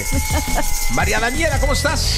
María Daniela, ¿cómo estás?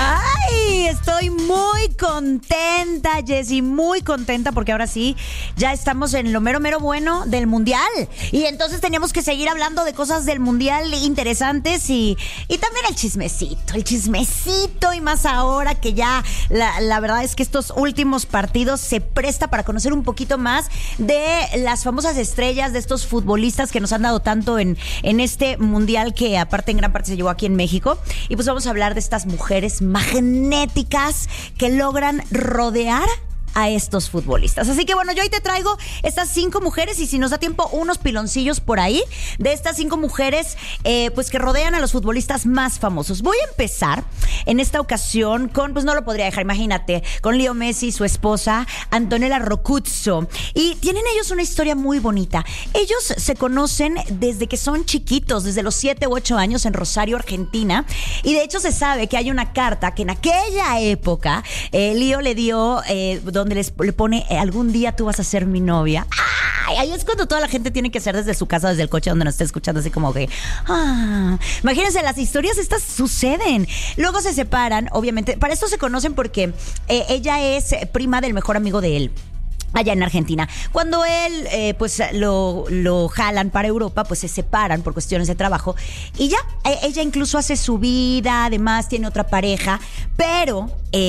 Ay, estoy muy contenta, Jessy, muy contenta porque ahora sí, ya estamos en lo mero bueno del Mundial. Y entonces teníamos que seguir hablando de cosas del Mundial interesantes y también el chismecito y más ahora que ya la verdad es que estos últimos partidos se presta para conocer un poquito más de las famosas estrellas de estos futbolistas que nos han dado tanto en este Mundial que aparte en gran parte se llevó aquí en México. Y pues vamos a hablar de estas mujeres magnéticas que logran rodear a estos futbolistas. Así que bueno, yo hoy te traigo estas 5 mujeres y si nos da tiempo, unos piloncillos por ahí de estas 5 mujeres pues que rodean a los futbolistas más famosos. Voy a empezar en esta ocasión con, pues no lo podría dejar, imagínate, con Leo Messi y su esposa Antonella Roccuzzo. Y tienen ellos una historia muy bonita. Ellos se conocen desde que son chiquitos, desde los 7 u 8 años en Rosario, Argentina. Y de hecho se sabe que hay una carta que en aquella época Leo le dio donde le pone algún día tú vas a ser mi novia. ¡Ay! Ahí es cuando toda la gente tiene que ser desde su casa, desde el coche donde nos esté escuchando, así como que imagínense, las historias estas suceden. Luego se separan, obviamente. Para esto se conocen porque ella es prima del mejor amigo de él allá en Argentina. Cuando él, pues lo jalan para Europa, pues se separan por cuestiones de trabajo y ya, ella incluso hace su vida, además tiene otra pareja, pero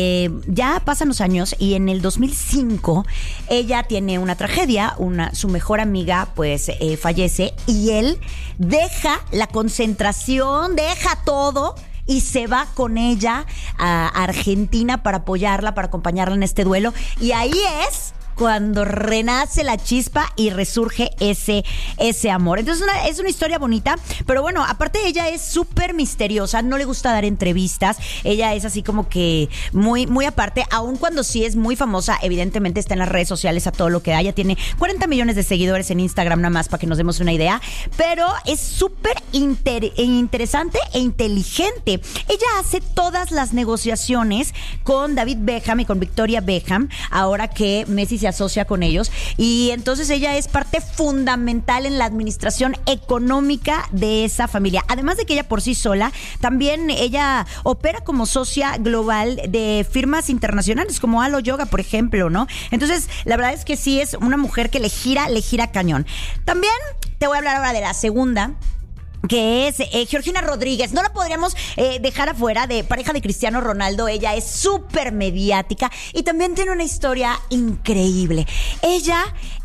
ya pasan los años y en el 2005 ella tiene una tragedia, su mejor amiga pues fallece y él deja la concentración, deja todo y se va con ella a Argentina para apoyarla, para acompañarla en este duelo. Y ahí es cuando renace la chispa y resurge ese amor. Entonces es una historia bonita, pero bueno, aparte ella es súper misteriosa, no le gusta dar entrevistas, ella es así como que muy aparte, aun cuando sí es muy famosa, evidentemente está en las redes sociales a todo lo que da, ella tiene 40 millones de seguidores en Instagram nada más para que nos demos una idea, pero es súper interesante e inteligente. Ella hace todas las negociaciones con David Beckham y con Victoria Beckham, ahora que Messi se asocia con ellos, y entonces ella es parte fundamental en la administración económica de esa familia. Además de que ella por sí sola, también ella opera como socia global de firmas internacionales como Alo Yoga, por ejemplo, ¿no? Entonces, la verdad es que sí es una mujer que le gira cañón. También te voy a hablar ahora de la segunda, que es Georgina Rodríguez. No la podríamos dejar afuera, de pareja de Cristiano Ronaldo. Ella es súper mediática y también tiene una historia increíble. Ella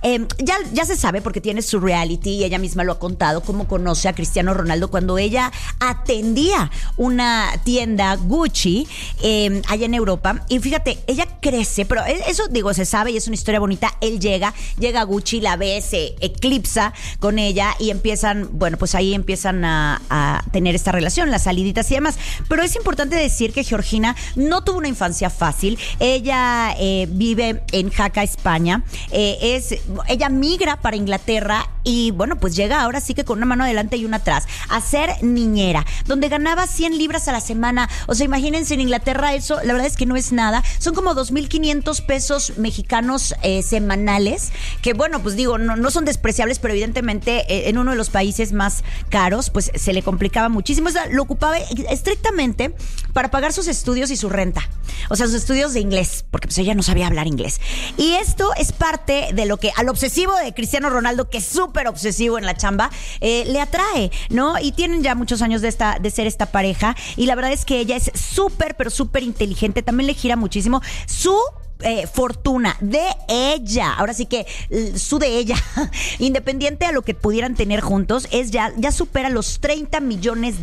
ya se sabe porque tiene su reality y ella misma lo ha contado, cómo conoce a Cristiano Ronaldo cuando ella atendía una tienda Gucci allá en Europa. Y fíjate, ella crece, pero eso digo, se sabe y es una historia bonita. Él llega a Gucci, la ve, se eclipsa con ella y empiezan, bueno, pues ahí empiezan a tener esta relación, las saliditas y demás. Pero es importante decir que Georgina no tuvo una infancia fácil. Ella vive en Jaca, España. Ella migra para Inglaterra y bueno, pues llega ahora sí que con una mano adelante y una atrás a ser niñera, donde ganaba 100 libras a la semana. O sea, imagínense, en Inglaterra eso, la verdad es que no es nada. Son como 2,500 pesos mexicanos semanales, que bueno, pues digo, no son despreciables, pero evidentemente en uno de los países más caros, pues se le complicaba muchísimo. O sea, lo ocupaba estrictamente para pagar sus estudios y su renta. O sea, sus estudios de inglés, porque pues ella no sabía hablar inglés. Y esto es parte de lo que al obsesivo de Cristiano Ronaldo, que es súper obsesivo en la chamba, le atrae, ¿no? Y tienen ya muchos años de ser esta pareja. Y la verdad es que ella es súper, pero súper inteligente. También le gira muchísimo su fortuna de ella, ahora sí que de ella, independiente a lo que pudieran tener juntos, ya supera los $30 millones.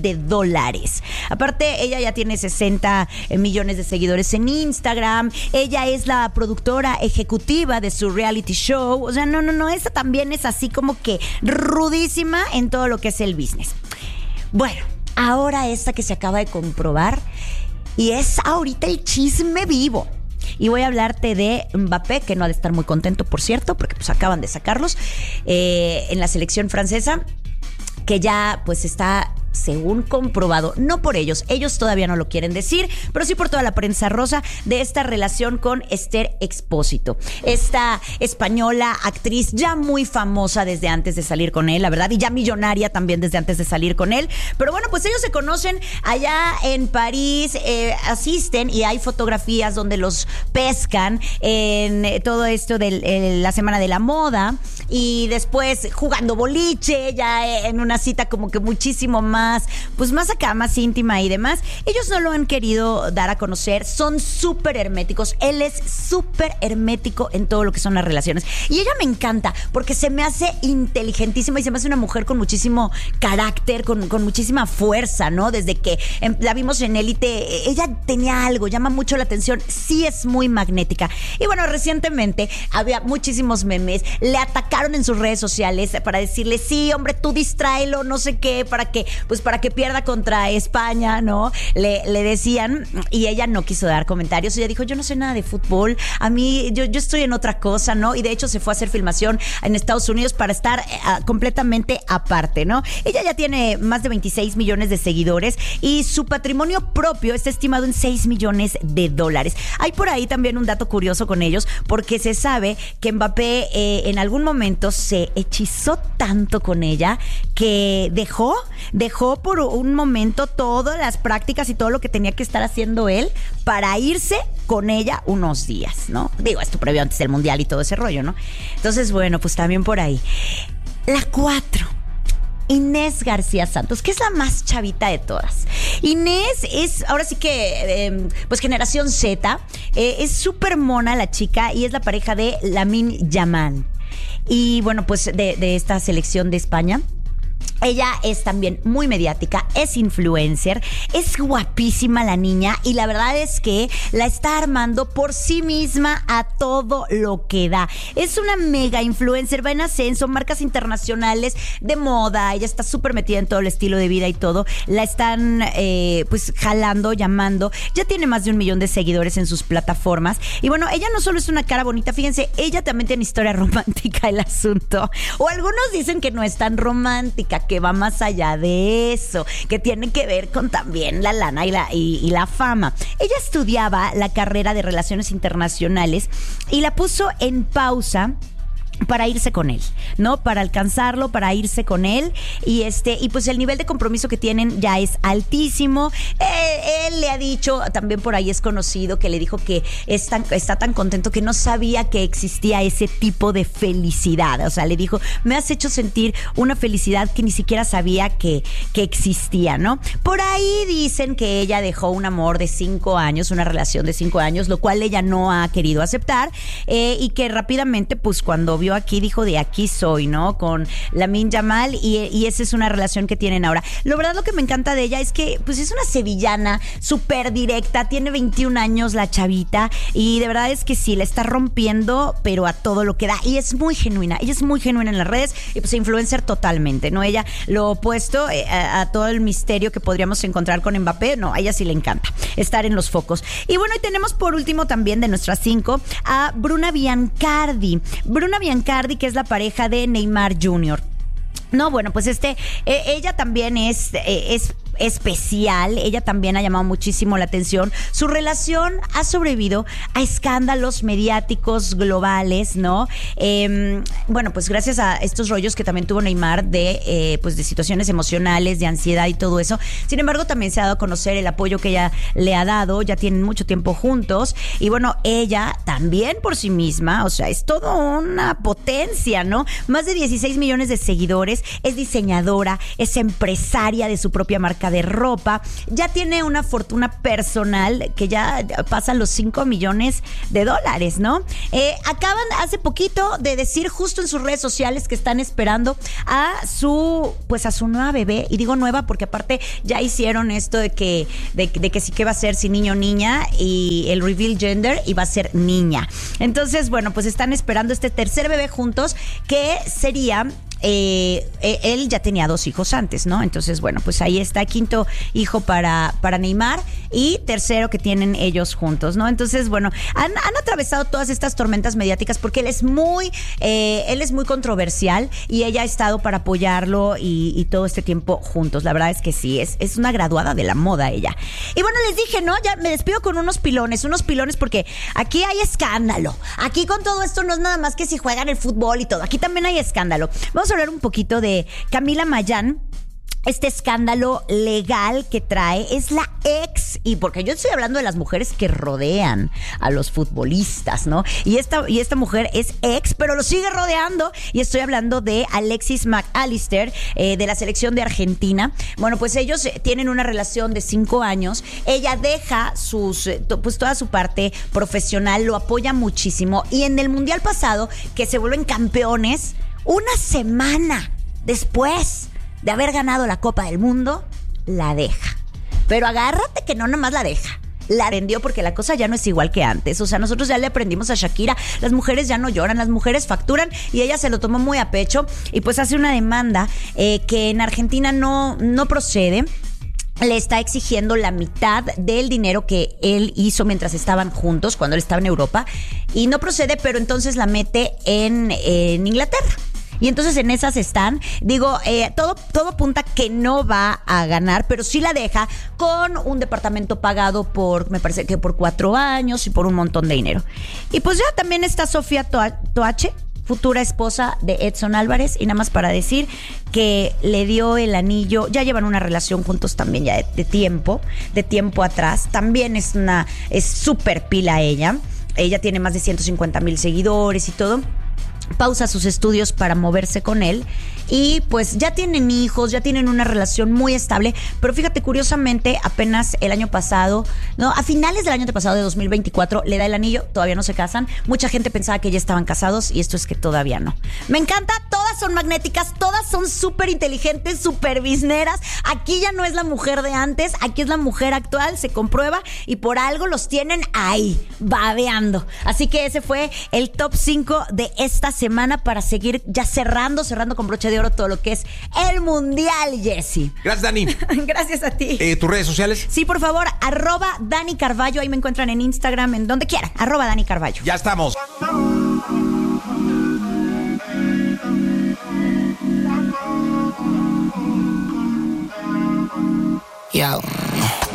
Aparte, ella ya tiene 60 millones de seguidores en Instagram. Ella es la productora ejecutiva de su reality show. O sea, no, esta también es así como que rudísima en todo lo que es el business. Bueno, ahora esta que se acaba de comprobar y es ahorita el chisme vivo. Y voy a hablarte de Mbappé, que no ha de estar muy contento, por cierto, porque pues acaban de sacarlos en la selección francesa, que ya pues está según comprobado, no por ellos todavía no lo quieren decir, pero sí por toda la prensa rosa, de esta relación con Esther Expósito, esta española actriz ya muy famosa desde antes de salir con él, la verdad, y ya millonaria también desde antes de salir con él. Pero bueno, pues ellos se conocen allá en París, asisten y hay fotografías donde los pescan en todo esto de la Semana de la Moda, y después jugando boliche, ya en una cita como que muchísimo más, pues más acá, más íntima y demás. Ellos no lo han querido dar a conocer, son súper herméticos, él es súper hermético en todo lo que son las relaciones, y ella me encanta porque se me hace inteligentísima y se me hace una mujer con muchísimo carácter, con muchísima fuerza, ¿no? Desde que la vimos en Élite, ella tenía algo, llama mucho la atención, sí es muy magnética. Y bueno, recientemente había muchísimos memes, le atacaron en sus redes sociales para decirle, sí, hombre, tú distráelo, no sé qué, para que pierda contra España, ¿no? Le decían, y ella no quiso dar comentarios. Ella dijo, yo no sé nada de fútbol, a mí, yo estoy en otra cosa, ¿no? Y de hecho se fue a hacer filmación en Estados Unidos para estar completamente aparte, ¿no? Ella ya tiene más de 26 millones de seguidores y su patrimonio propio está estimado en 6 millones de dólares. Hay por ahí también un dato curioso con ellos, porque se sabe que Mbappé en algún momento se hechizó tanto con ella que dejó por un momento todas las prácticas y todo lo que tenía que estar haciendo él para irse con ella unos días, ¿no? Digo, esto previo antes del Mundial y todo ese rollo, ¿no? Entonces, bueno, pues también por ahí. La 4. Inés García Santos, que es la más chavita de todas. Inés es, ahora sí que, pues generación Z, es súper mona la chica y es la pareja de Lamine Yamal. Y bueno, pues de esta selección de España. Ella es también muy mediática, es influencer, es guapísima la niña y la verdad es que la está armando por sí misma a todo lo que da. Es una mega influencer, va en ascenso, marcas internacionales de moda, ella está súper metida en todo el estilo de vida y todo. La están pues jalando, llamando, ya tiene más de 1 millón de seguidores en sus plataformas. Y bueno, ella no solo es una cara bonita, fíjense, ella también tiene historia romántica el asunto. O algunos dicen que no es tan romántica, que va más allá de eso, que tiene que ver con también la lana y la fama. Ella estudiaba la carrera de Relaciones Internacionales y la puso en pausa para irse con él, ¿no? Para alcanzarlo, para irse con él. Y pues el nivel de compromiso que tienen ya es altísimo. Él le ha dicho, también por ahí es conocido, que le dijo que está tan contento que no sabía que existía ese tipo de felicidad. O sea, le dijo, me has hecho sentir una felicidad que ni siquiera sabía que existía, ¿no? Por ahí dicen que ella dejó un amor de 5 años, una relación de 5 años, lo cual ella no ha querido aceptar, y que rápidamente, pues cuando vio aquí, dijo, de aquí soy, ¿no? Con Lamine Yamal, y esa es una relación que tienen ahora. Lo verdad, lo que me encanta de ella es que pues es una sevillana súper directa, tiene 21 años la chavita, y de verdad es que sí, la está rompiendo, pero a todo lo que da, y es muy genuina, ella es muy genuina en las redes, y pues influencer totalmente, ¿no? Ella, lo opuesto a todo el misterio que podríamos encontrar con Mbappé, no, a ella sí le encanta estar en los focos. Y bueno, y tenemos por último también de nuestras 5 a Bruna Biancardi. Bruna Biancardi, que es la pareja de Neymar Jr. No, bueno, pues ella también es especial, ella también ha llamado muchísimo la atención. Su relación ha sobrevivido a escándalos mediáticos globales, ¿no? Bueno, pues gracias a estos rollos que también tuvo Neymar de situaciones emocionales, de ansiedad y todo eso. Sin embargo, también se ha dado a conocer el apoyo que ella le ha dado, ya tienen mucho tiempo juntos, y bueno, ella también por sí misma, o sea, es todo una potencia, ¿no? Más de 16 millones de seguidores, es diseñadora, es empresaria de su propia marca de ropa, ya tiene una fortuna personal que ya pasa los 5 millones de dólares, ¿no? Acaban hace poquito de decir justo en sus redes sociales que están esperando a su nueva bebé, y digo nueva porque aparte ya hicieron esto de que sí que va a ser si niño o niña, y el reveal gender, y va a ser niña. Entonces, bueno, pues están esperando este tercer bebé juntos, que sería él ya tenía 2 hijos antes, ¿no? Entonces, bueno, pues ahí está, 5º hijo para Neymar y 3º que tienen ellos juntos, ¿no? Entonces, bueno, han atravesado todas estas tormentas mediáticas porque él es muy controversial y ella ha estado para apoyarlo y todo este tiempo juntos. La verdad es que sí, es una graduada de la moda ella. Y bueno, les dije, ¿no? Ya me despido con unos pilones porque aquí hay escándalo. Aquí con todo esto no es nada más que si juegan el fútbol y todo. Aquí también hay escándalo. Vamos a hablar un poquito de Camila Mayán. Este escándalo legal que trae es la ex, y porque yo estoy hablando de las mujeres que rodean a los futbolistas, ¿no? Y esta mujer es ex, pero lo sigue rodeando, y estoy hablando de Alexis McAllister, de la selección de Argentina. Bueno, pues ellos tienen una relación de 5 años. Ella deja pues toda su parte profesional, lo apoya muchísimo, y en el Mundial pasado, que se vuelven campeones, una semana después de haber ganado la Copa del Mundo, la deja. Pero agárrate que no nomás la deja. La vendió porque la cosa ya no es igual que antes. O sea, nosotros ya le aprendimos a Shakira. Las mujeres ya no lloran, las mujeres facturan, y ella se lo tomó muy a pecho y pues hace una demanda que en Argentina no procede. Le está exigiendo la mitad del dinero que él hizo mientras estaban juntos, cuando él estaba en Europa, y no procede, pero entonces la mete en Inglaterra. Y entonces en esas están. Digo, todo apunta que no va a ganar, pero sí la deja con un departamento pagado me parece que por 4 años y por un montón de dinero. Y pues ya también está Sofía Toache, futura esposa de Edson Álvarez, y nada más para decir que le dio el anillo. Ya llevan una relación juntos también ya de tiempo atrás. También es súper pila ella. Ella tiene más de 150,000 seguidores y todo. Pausa sus estudios para moverse con él, y pues ya tienen hijos, ya tienen una relación muy estable. Pero fíjate, curiosamente, apenas el año pasado, no, a finales del año pasado, de 2024, le da el anillo. Todavía no se casan. Mucha gente pensaba que ya estaban casados, y esto es que todavía no. Me encanta, todas son magnéticas, todas son súper inteligentes, súper bizneras. Aquí ya no es la mujer de antes, aquí es la mujer actual, se comprueba, y por algo los tienen ahí, babeando. Así que ese fue el top 5 de esta semana, para seguir ya cerrando con broche de oro todo lo que es el Mundial, Jessy. Gracias, Dani. Gracias a ti. ¿Tus redes sociales? Sí, por favor, @Dani Carballo. Ahí me encuentran en Instagram, en donde quieran. @Dani Carballo. Ya estamos. Yo.